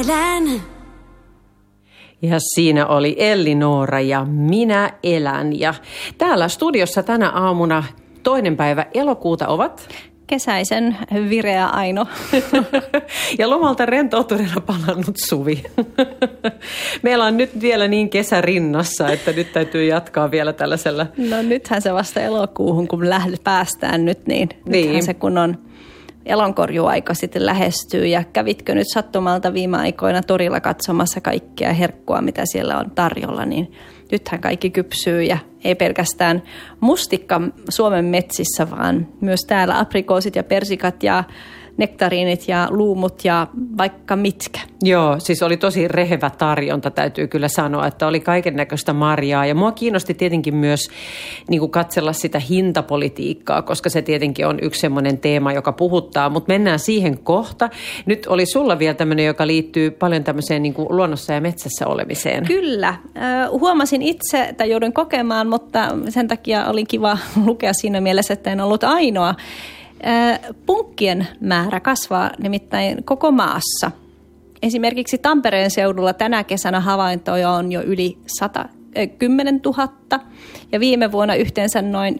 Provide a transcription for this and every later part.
Elän. Ja siinä oli Elli-Noora ja Minä elän. Ja täällä studiossa tänä aamuna 2. päivä elokuuta ovat kesäisen vireä Aino. ja lomalta rentoutuneena palannut Suvi. Meillä on nyt vielä niin kesä rinnassa, että nyt täytyy jatkaa vielä tällaisella. No nythän se vasta elokuuhun, kun päästään nyt, niin nythän se kun on elonkorjuaika sitten lähestyy. Ja kävitkö nyt sattumalta viime aikoina torilla katsomassa kaikkea herkkua, mitä siellä on tarjolla, niin nythän kaikki kypsyy ja ei pelkästään mustikka Suomen metsissä, vaan myös täällä aprikoosit ja persikat ja nektariinit ja luumut ja vaikka mitkä. Joo, siis oli tosi rehevä tarjonta, täytyy kyllä sanoa, että oli kaiken näköistä marjaa. Ja mua kiinnosti tietenkin myös niin kuin katsella sitä hintapolitiikkaa, koska se tietenkin on yksi semmoinen teema, joka puhuttaa. Mutta mennään siihen kohta. Nyt oli sulla vielä tämmöinen, joka liittyy paljon tämmöiseen niin kuin luonnossa ja metsässä olemiseen. Kyllä. Huomasin itse, että joudun kokemaan, mutta sen takia oli kiva lukea siinä mielessä, että en ollut ainoa. Punkkien määrä kasvaa nimittäin koko maassa. Esimerkiksi Tampereen seudulla tänä kesänä havaintoja on jo yli 110 000 ja viime vuonna yhteensä noin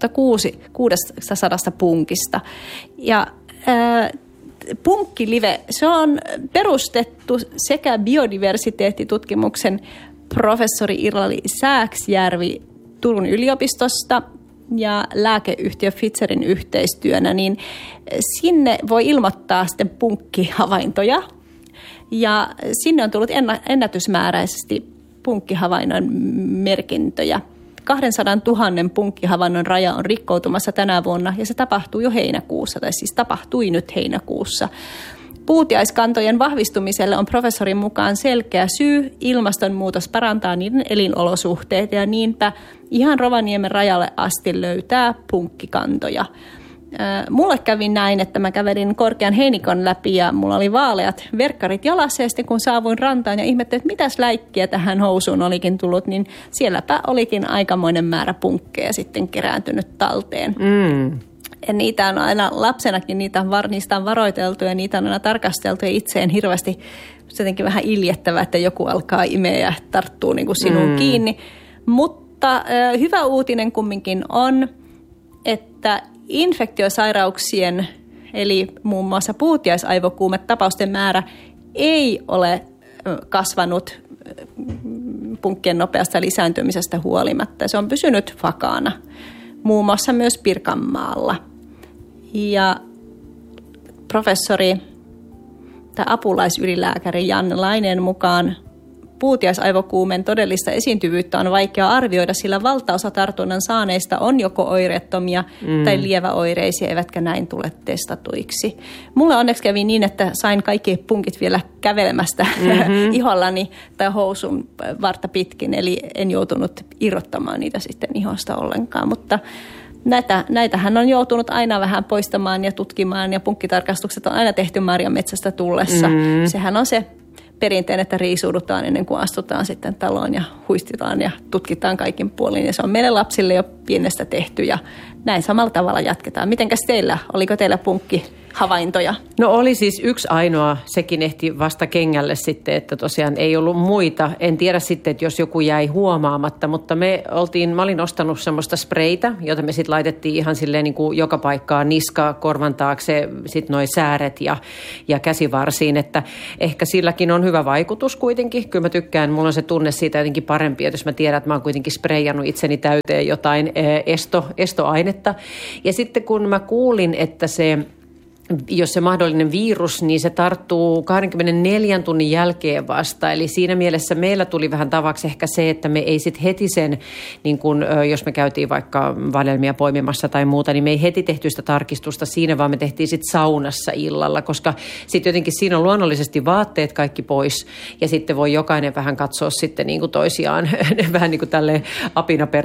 9600 punkista. Ja punkkilive, se on perustettu sekä biodiversiteettitutkimuksen professori Irali Sääksjärvi Turun yliopistosta ja lääkeyhtiö Pfizerin yhteistyönä, niin sinne voi ilmoittaa sitten punkkihavaintoja. Ja sinne on tullut ennätysmääräisesti punkkihavainnon merkintöjä. 200 000 punkkihavainnon raja on rikkoutumassa tänä vuonna ja se tapahtuu jo heinäkuussa, tai siis tapahtui nyt heinäkuussa. Puutiaiskantojen vahvistumiselle on professorin mukaan selkeä syy. Ilmastonmuutos parantaa niiden elinolosuhteita ja niinpä ihan Rovaniemen rajalle asti löytää punkkikantoja. Mulle kävi näin, että mä kävelin korkean heinikon läpi ja mulla oli vaaleat verkkarit jalassa ja sitten kun saavuin rantaan ja ihmettelin, että mitäs läikkiä tähän housuun olikin tullut, niin sielläpä olikin aikamoinen määrä punkkeja sitten kerääntynyt talteen. Ja niitä on aina lapsenakin, niistä on varoiteltu ja niitä on aina tarkasteltu ja itse en hirveästi jotenkin vähän iljettävää, että joku alkaa imeä ja tarttuu niin kuin sinuun kiinni. Mutta hyvä uutinen kumminkin on, että infektiosairauksien eli muun muassa puutiaisaivokuumetapausten määrä ei ole kasvanut punkkien nopeasta lisääntymisestä huolimatta. Se on pysynyt vakaana. Muun muassa myös Pirkanmaalla. Ja professori tai apulaisylilääkäri Janne Laineen mukaan puutiaisaivokuumen todellista esiintyvyyttä on vaikea arvioida, sillä valtaosa tartunnan saaneista on joko oireettomia tai lieväoireisia, eivätkä näin tule testatuiksi. Mulle onneksi kävi niin, että sain kaikki punkit vielä kävelemästä ihollani tai housun varta pitkin, eli en joutunut irrottamaan niitä sitten ihosta ollenkaan, mutta näitähän on joutunut aina vähän poistamaan ja tutkimaan, ja punkkitarkastukset on aina tehty marjanmetsästä tullessa. Sehän on se perinteen, että riisuudutaan ennen kuin astutaan sitten taloon ja huistitaan ja tutkitaan kaikin puolin. Ja se on meille lapsille jo pienestä tehty ja näin samalla tavalla jatketaan. Mitenkäs teillä? Oliko teillä punkkihavaintoja? No oli siis yksi ainoa, sekin ehti vasta kengälle sitten, että tosiaan ei ollut muita. En tiedä sitten, että jos joku jäi huomaamatta, mutta mä olin ostanut semmoista spreitä, jota me sitten laitettiin ihan silleen niin kuin joka paikkaan niska, korvan taakse, sitten noi sääret ja käsivarsiin, että ehkä silläkin on hyvä vaikutus kuitenkin. Kyllä mä tykkään, mulla on se tunne siitä jotenkin parempi, että jos mä tiedän, että mä oon kuitenkin spreijannut itseni täyteen jotain estoainetta. Ja sitten kun mä kuulin, että jos se mahdollinen virus, niin se tarttuu 24 tunnin jälkeen vasta. Eli siinä mielessä meillä tuli vähän tavaksi ehkä se, että me ei sitten heti sen, niin kun, jos me käytiin vaikka vadelmia poimimassa tai muuta, niin me ei heti tehty sitä tarkistusta siinä, vaan me tehtiin sitten saunassa illalla, koska sitten jotenkin siinä on luonnollisesti vaatteet kaikki pois ja sitten voi jokainen vähän katsoa sitten niin kuin toisiaan vähän niin kuin tälleen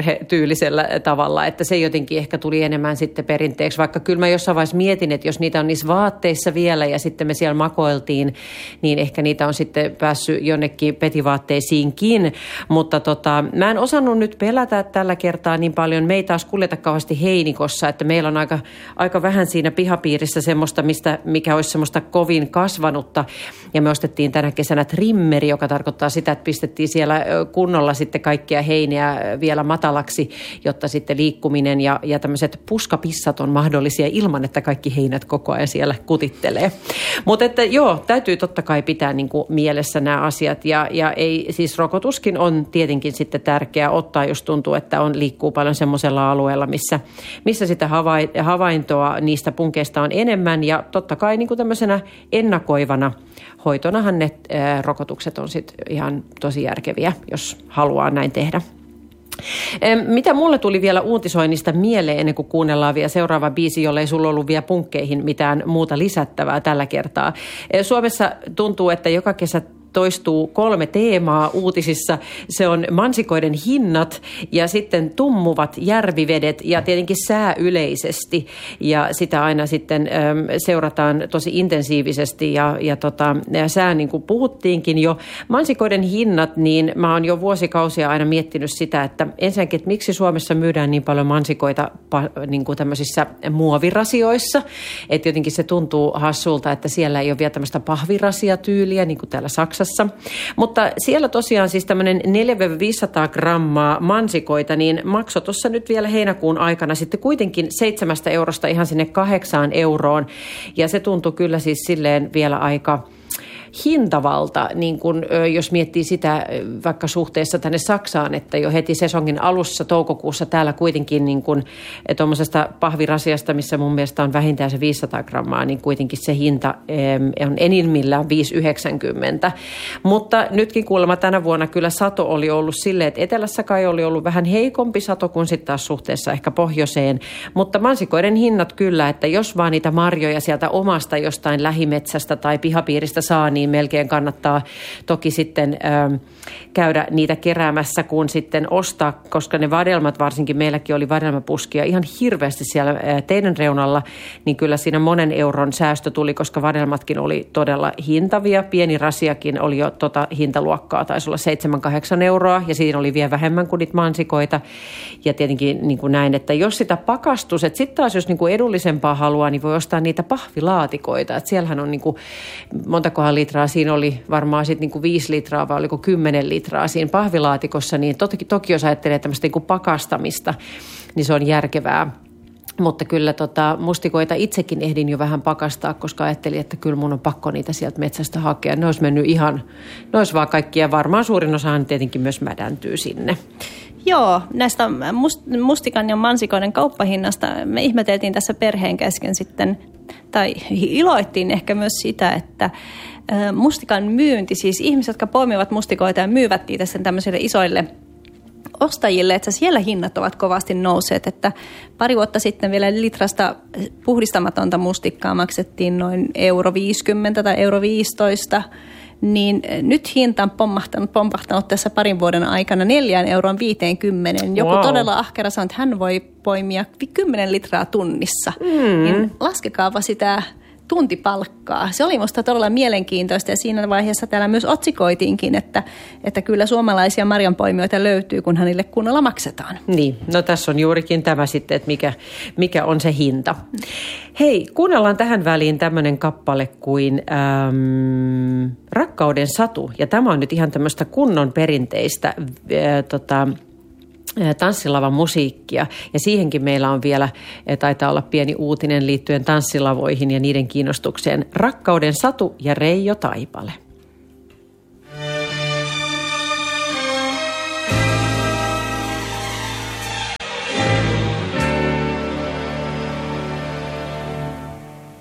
apinaperhe-tyylisellä tavalla, että se jotenkin ehkä tuli enemmän sitten perinteeksi, vaikka kyllä mä jossain vaiheessa mietin, että jos niitä on kaunissa vaatteissa vielä ja sitten me siellä makoiltiin, niin ehkä niitä on sitten päässyt jonnekin petivaatteisiinkin, mutta mä en osannut nyt pelätä tällä kertaa niin paljon. Me ei taas kuljeta kauheasti heinikossa, että meillä on aika vähän siinä pihapiirissä semmoista, mikä olisi semmoista kovin kasvanutta ja me ostettiin tänä kesänä trimmeri, joka tarkoittaa sitä, että pistettiin siellä kunnolla sitten kaikkia heiniä vielä matalaksi, jotta sitten liikkuminen ja tämmöiset puskapissat on mahdollisia ilman, että kaikki heinät koko ajan siellä kutittelee. Mutta että joo, täytyy totta kai pitää niin kuin mielessä nämä asiat ja ei, siis rokotuskin on tietenkin sitten tärkeää ottaa, jos tuntuu, että liikkuu paljon semmoisella alueella, missä sitä havaintoa niistä punkeista on enemmän ja totta kai niin kuin tämmöisenä ennakoivana hoitonahan ne rokotukset on sitten ihan tosi järkeviä, jos haluaa näin tehdä. Mitä mulle tuli vielä uutisoinnista mieleen ennen kuin kuunnellaan vielä seuraava biisi, jolle ei sulla ollut vielä punkkeihin mitään muuta lisättävää tällä kertaa. Suomessa tuntuu, että joka kesä toistuu 3 teemaa uutisissa. Se on mansikoiden hinnat ja sitten tummuvat järvivedet ja tietenkin sää yleisesti. Ja sitä aina sitten seurataan tosi intensiivisesti ja sää niin kuin puhuttiinkin jo. Mansikoiden hinnat, niin mä oon jo vuosikausia aina miettinyt sitä, että ensinnäkin, että miksi Suomessa myydään niin paljon mansikoita niin kuin tämmöisissä muovirasioissa. Että jotenkin se tuntuu hassulta, että siellä ei ole vielä tämmöistä pahvirasiatyyliä, niin kuin täällä Saksassa. Mutta siellä tosiaan siis tämmöinen 400-500 grammaa mansikoita, niin maksoi tuossa nyt vielä heinäkuun aikana sitten kuitenkin 7 eurosta ihan sinne 8 euroon. Ja se tuntui kyllä siis silleen vielä aika hintavalta, niin kun, jos miettii sitä vaikka suhteessa tänne Saksaan, että jo heti sesongin alussa toukokuussa täällä kuitenkin niin kun, tuommoisesta pahvirasiasta, missä mun mielestä on vähintään se 500 grammaa, niin kuitenkin se hinta on enimmillään 5,90. Mutta nytkin kuulemma tänä vuonna kyllä sato oli ollut silleen, että etelässä kai oli ollut vähän heikompi sato kuin sitten taas suhteessa ehkä pohjoiseen. Mutta mansikoiden hinnat kyllä, että jos vaan niitä marjoja sieltä omasta jostain lähimetsästä tai pihapiiristä saa, niin melkein kannattaa toki sitten käydä niitä keräämässä, kun sitten ostaa, koska ne vadelmat, varsinkin meilläkin oli vadelmapuskia ihan hirveästi siellä teidän reunalla, niin kyllä siinä monen euron säästö tuli, koska vadelmatkin oli todella hintavia. Pieni rasiakin oli jo hintaluokkaa, taisi olla 7-8 euroa, ja siinä oli vielä vähemmän kuin niitä mansikoita. Ja tietenkin niin kuin näin, että jos sitä pakastus, että sitten taas jos niin kuin edullisempaa haluaa, niin voi ostaa niitä pahvilaatikoita, että siellähän on niin kuin, montakohan litraa, siinä oli varmaan sitten niin kuin 5 litraa vai oliko 10 litraa siinä pahvilaatikossa, niin toki jos ajattelee tämmöistä niin kuin pakastamista, niin se on järkevää. Mutta kyllä mustikoita itsekin ehdin jo vähän pakastaa, koska ajattelin, että kyllä mun on pakko niitä sieltä metsästä hakea. Ne olisi mennyt ihan, ne olisi vaan kaikkia, varmaan suurin osahan tietenkin myös mädäntyy sinne. Joo, näistä mustikan ja mansikoiden kauppahinnasta me ihmeteltiin tässä perheen kesken sitten, tai iloittiin ehkä myös sitä, että mustikan myynti, siis ihmiset, jotka poimivat mustikoita ja myyvät niitä sen tämmöisille isoille ostajille, että siellä hinnat ovat kovasti nousseet, että pari vuotta sitten vielä litrasta puhdistamatonta mustikkaa maksettiin noin €50 tai €15, niin nyt hinta on pompahtanut tässä parin vuoden aikana 4,50 €. Joku todella ahkera sanoo, että hän voi poimia 10 litraa tunnissa, niin laskekaapa sitä tuntipalkkaa. Se oli musta todella mielenkiintoista ja siinä vaiheessa täällä myös otsikoitiinkin, että kyllä suomalaisia marjanpoimijoita löytyy, kun hänille kunnolla maksetaan. Niin, no tässä on juurikin tämä sitten, että mikä on se hinta. Hei, kuunnellaan tähän väliin tämmöinen kappale kuin Rakkauden satu. Ja tämä on nyt ihan tämmöistä kunnon perinteistä tanssilavan musiikkia. Ja siihenkin meillä on vielä, taitaa olla pieni uutinen liittyen tanssilavoihin ja niiden kiinnostukseen. Rakkauden satu ja Reijo Taipale.